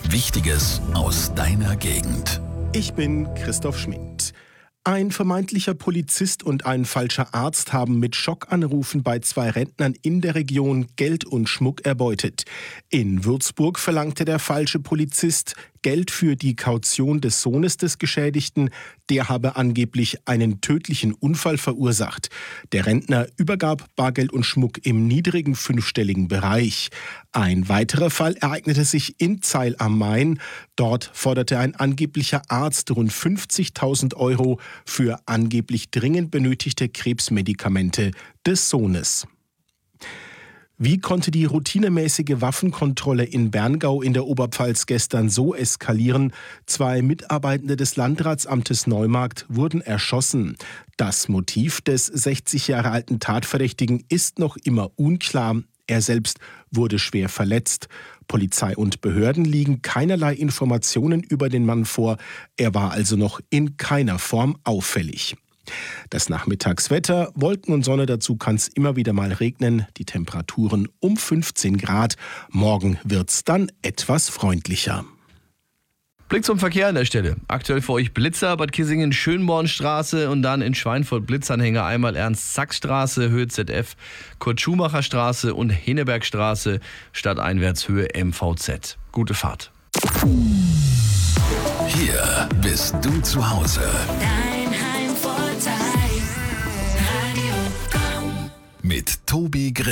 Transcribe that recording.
Wichtiges aus deiner Gegend. Ich bin Christoph Schmidt. Ein vermeintlicher Polizist und ein falscher Arzt haben mit Schockanrufen bei 2 Rentnern in der Region Geld und Schmuck erbeutet. In Würzburg verlangte der falsche Polizist Geld für die Kaution des Sohnes des Geschädigten. Der habe angeblich einen tödlichen Unfall verursacht. Der Rentner übergab Bargeld und Schmuck im niedrigen 5-stelligen Bereich. Ein weiterer Fall ereignete sich in Zeil am Main. Dort forderte ein angeblicher Arzt rund 50.000 Euro für angeblich dringend benötigte Krebsmedikamente des Sohnes. Wie konnte die routinemäßige Waffenkontrolle in Berngau in der Oberpfalz gestern so eskalieren? 2 Mitarbeitende des Landratsamtes Neumarkt wurden erschossen. Das Motiv des 60 Jahre alten Tatverdächtigen ist noch immer unklar. Er selbst wurde schwer verletzt. Polizei und Behörden liegen keinerlei Informationen über den Mann vor. Er war also noch in keiner Form auffällig. Das Nachmittagswetter, Wolken und Sonne, dazu kann es immer wieder mal regnen. Die Temperaturen um 15 Grad. Morgen wird's dann etwas freundlicher. Blick zum Verkehr an der Stelle. Aktuell für euch Blitzer, Bad Kissingen, Schönbornstraße und dann in Schweinfurt Blitzanhänger einmal Ernst-Sachs-Straße, Höhe ZF, Kurt-Schumacher-Straße und Hennebergstraße, stadteinwärts Höhe MVZ. Gute Fahrt. Hier bist du zu Hause. Mit Tobi Grimm.